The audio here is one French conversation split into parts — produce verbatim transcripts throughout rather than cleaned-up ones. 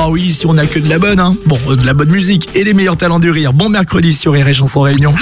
Bah oui, si on a que de la bonne, hein. Bon, de la bonne musique et les meilleurs talents du rire. Bon mercredi sur Rire et Chanson Réunion.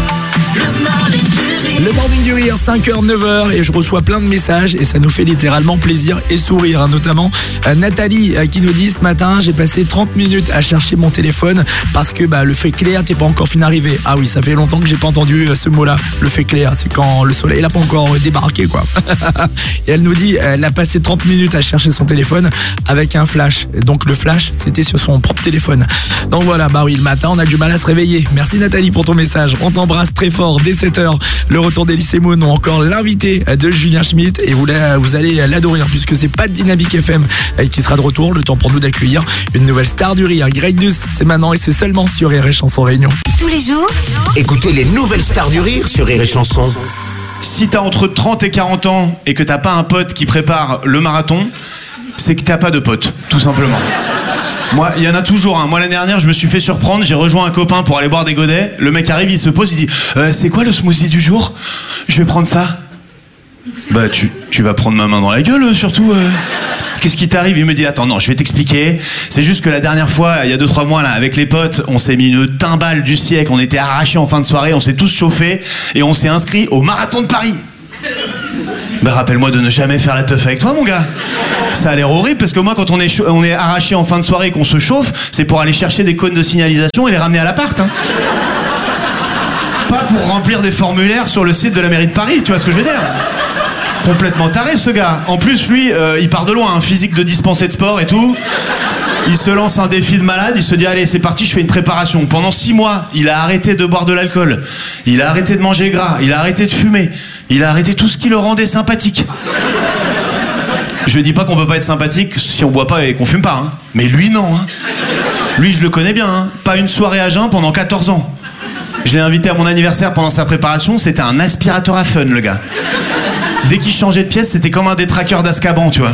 Le Morning du Rire, cinq heures, neuf heures, et je reçois plein de messages et ça nous fait littéralement plaisir et sourire, hein, notamment euh, Nathalie euh, qui nous dit ce matin, j'ai passé trente minutes à chercher mon téléphone parce que bah, le fait clair t'es pas encore fini d'arriver. Ah oui, ça fait longtemps que j'ai pas entendu euh, ce mot-là. Le fait clair, c'est quand le soleil n'a pas encore euh, débarqué, quoi. Et elle nous dit, euh, elle a passé trente minutes à chercher son téléphone avec un flash. Donc le flash, c'était sur son propre téléphone. Donc voilà, bah oui, le matin, on a du mal à se réveiller. Merci Nathalie pour ton message. On t'embrasse très fort dès sept heures. Le retour d'Elysée Moon ou encore l'invité de Julien Schmitt et vous, vous allez l'adorer, hein, puisque c'est pas de Dynamique F M qui sera de retour. Le temps pour nous d'accueillir une nouvelle star du rire. Greg Dus, c'est maintenant et c'est seulement sur Rire et Chanson Réunion. Tous les jours, écoutez les nouvelles stars du rire sur Rire et Chanson. Si t'as entre trente et quarante ans et que t'as pas un pote qui prépare le marathon, c'est que t'as pas de pote, tout simplement. Moi, il y en a toujours un. Hein. Moi, l'année dernière, je me suis fait surprendre. J'ai rejoint un copain pour aller boire des godets. Le mec arrive, il se pose, il dit euh, c'est quoi le smoothie du jour ? Je vais prendre ça. Bah, tu, tu vas prendre ma main dans la gueule, surtout. Euh... Qu'est-ce qui t'arrive ? Il me dit attends, non, je vais t'expliquer. C'est juste que la dernière fois, il y a deux trois mois, là, avec les potes, on s'est mis une timbale du siècle. On était arrachés en fin de soirée. On s'est tous chauffés et on s'est inscrits au marathon de Paris. Bah, rappelle-moi de ne jamais faire la teuf avec toi, mon gars. Ça a l'air horrible parce que moi, quand on est, on est arraché en fin de soirée et qu'on se chauffe, c'est pour aller chercher des cônes de signalisation et les ramener à l'appart. Hein. Pas pour remplir des formulaires sur le site de la mairie de Paris, tu vois ce que je veux dire ? Complètement taré, ce gars. En plus, lui, euh, il part de loin, hein, physique de dispensé de sport et tout. Il se lance un défi de malade, il se dit allez, c'est parti, je fais une préparation. Pendant six mois, il a arrêté de boire de l'alcool, il a arrêté de manger gras, il a arrêté de fumer, il a arrêté tout ce qui le rendait sympathique. Je dis pas qu'on peut pas être sympathique si on boit pas et qu'on fume pas, hein. Mais lui non. Hein. Lui, je le connais bien. Hein. Pas une soirée à jeun pendant quatorze ans. Je l'ai invité à mon anniversaire pendant sa préparation. C'était un aspirateur à fun, le gars. Dès qu'il changeait de pièce, c'était comme un détraqueur d'Azkaban, tu vois.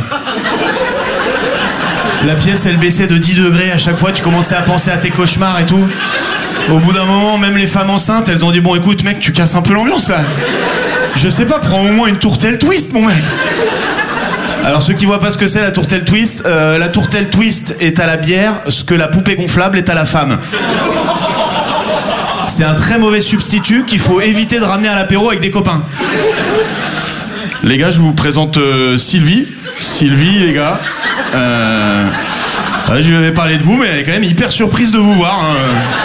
La pièce, elle baissait de dix degrés à chaque fois. Tu commençais à penser à tes cauchemars et tout. Au bout d'un moment, même les femmes enceintes, elles ont dit bon, écoute, mec, tu casses un peu l'ambiance là. Je sais pas, prends au moins une tourtelle twist, mon mec. Alors ceux qui voient pas ce que c'est la tourtelle twist, euh, la tourtelle twist est à la bière ce que la poupée gonflable est à la femme. C'est un très mauvais substitut qu'il faut éviter de ramener à l'apéro avec des copains. Les gars, je vous présente euh, Sylvie. Sylvie, les gars. Euh... Ouais, je lui avais parlé de vous, mais elle est quand même hyper surprise de vous voir. Hein.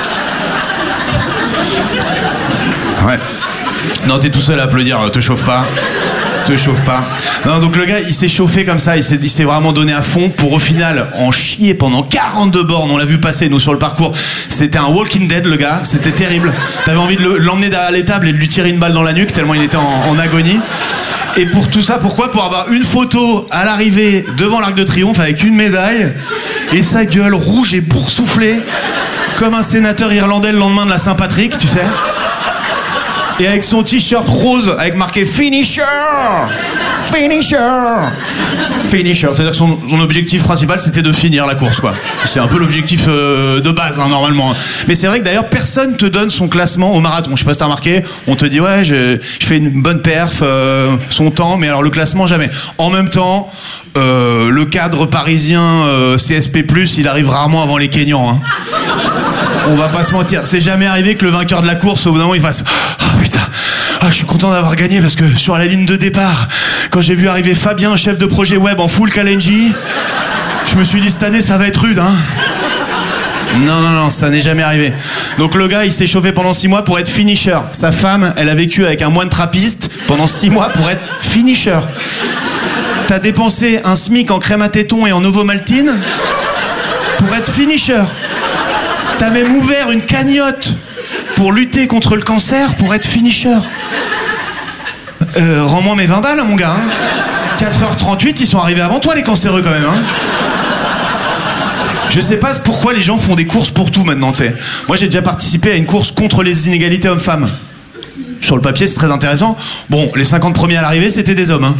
Ouais. Non, t'es tout seul à applaudir, te chauffe pas. Te chauffe pas. Non, donc le gars, il s'est chauffé comme ça, il s'est, il s'est vraiment donné à fond pour au final en chier pendant quarante-deux bornes. On l'a vu passer, nous, sur le parcours. C'était un Walking Dead, le gars. C'était terrible. T'avais envie de le, l'emmener derrière l'étable et de lui tirer une balle dans la nuque, tellement il était en, en agonie. Et pour tout ça, pourquoi ? Pour avoir une photo à l'arrivée devant l'Arc de Triomphe avec une médaille et sa gueule rouge et boursouflée comme un sénateur irlandais le lendemain de la Saint-Patrick, tu sais. Et avec son t-shirt rose avec marqué Finisher, Finisher, Finisher. C'est-à-dire que son, son objectif principal, c'était de finir la course, quoi. C'est un peu l'objectif euh, de base, hein, normalement. Mais c'est vrai que d'ailleurs, personne te donne son classement au marathon. Je sais pas si t'as remarqué, on te dit ouais, je, je fais une bonne perf, euh, son temps, mais alors le classement jamais. En même temps, euh, le cadre parisien euh, C S P plus, il arrive rarement avant les Kenyans. Hein. On va pas se mentir, c'est jamais arrivé que le vainqueur de la course, au bout d'un moment, il fasse « Oh putain, ah, je suis content d'avoir gagné parce que sur la ligne de départ, quand j'ai vu arriver Fabien, chef de projet web en full Kalenji, je me suis dit cette année, ça va être rude, hein ?» Non, non, non, ça n'est jamais arrivé. Donc le gars, il s'est chauffé pendant six mois pour être finisher. Sa femme, elle a vécu avec un moine trappiste pendant six mois pour être finisher. T'as dépensé un SMIC en crème à téton et en ovomaltine pour être finisher. T'as même ouvert une cagnotte pour lutter contre le cancer pour être finisher. Euh, rends-moi mes vingt balles, mon gars. Hein. quatre heures trente-huit, ils sont arrivés avant toi, les cancéreux, quand même. Hein. Je sais pas pourquoi les gens font des courses pour tout maintenant, tu sais. Moi, j'ai déjà participé à une course contre les inégalités hommes-femmes. Sur le papier, c'est très intéressant. Bon, les cinquante premiers à l'arrivée, c'était des hommes. Hein.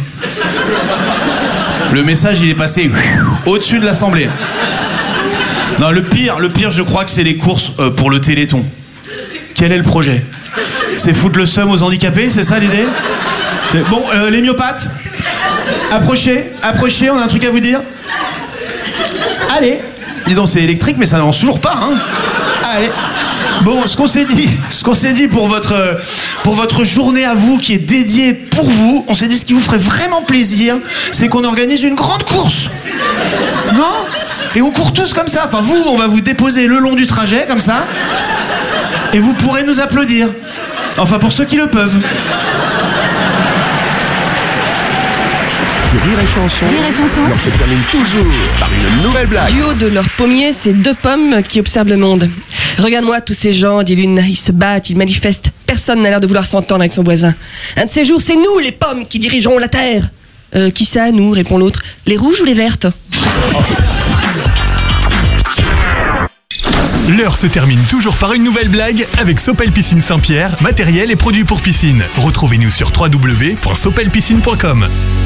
Le message, il est passé au-dessus de l'Assemblée. Non, le pire, le pire, je crois que c'est les courses euh, pour le Téléthon. Quel est le projet ? C'est foutre le seum aux handicapés, c'est ça l'idée ? Bon, euh, les myopathes, approchez, approchez, on a un truc à vous dire. Allez, Dis donc, c'est électrique, mais ça n'avance toujours pas, hein. Allez. Bon, ce qu'on s'est dit, ce qu'on s'est dit pour votre, pour votre journée à vous, qui est dédiée pour vous, on s'est dit ce qui vous ferait vraiment plaisir, c'est qu'on organise une grande course. Non ? Et on court tous comme ça. Enfin, vous, on va vous déposer le long du trajet, comme ça. Et vous pourrez nous applaudir. Enfin, pour ceux qui le peuvent. Rire et chanson. Rire et chanson. Alors se termine toujours par une nouvelle blague. Du haut de leur pommier, c'est deux pommes qui observent le monde. Regarde-moi tous ces gens, dit l'une, ils se battent, ils manifestent. Personne n'a l'air de vouloir s'entendre avec son voisin. Un de ces jours, c'est nous, les pommes, qui dirigerons la terre. Euh, qui ça, nous, répond l'autre. Les rouges ou les vertes ? L'heure se termine toujours par une nouvelle blague avec Sopel Piscine Saint-Pierre, matériel et produits pour piscine. Retrouvez-nous sur w w w point sopel piscine point com.